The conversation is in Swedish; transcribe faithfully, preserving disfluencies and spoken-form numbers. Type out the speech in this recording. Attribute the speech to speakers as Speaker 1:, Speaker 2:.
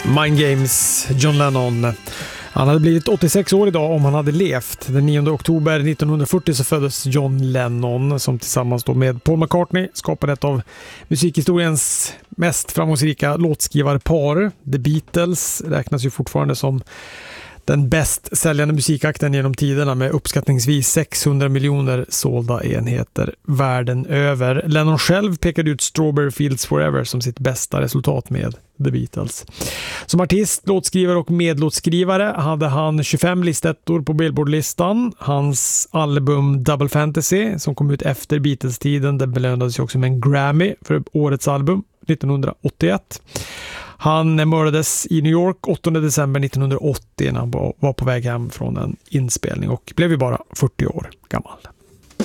Speaker 1: Mind Games, John Lennon. Han hade blivit åttiosex år idag om han hade levt. Den nionde oktober nittonhundrafyrtio så föddes John Lennon som tillsammans då med Paul McCartney skapade ett av musikhistoriens mest framgångsrika låtskrivarpar. The Beatles räknas ju fortfarande som den bäst säljande musikakten genom tiderna med uppskattningsvis sexhundra miljoner sålda enheter världen över. Lennon själv pekade ut Strawberry Fields Forever som sitt bästa resultat med The Beatles. Som artist, låtskrivare och medlåtskrivare hade han tjugofem listettor på Billboard-listan. Hans album Double Fantasy som kom ut efter Beatles-tiden, det belönades också med en Grammy för årets album nittonhundraåttioett. Han mördades i New York åttonde december nittonhundraåttio när han var på väg hem från en inspelning och blev ju bara fyrtio år gammal.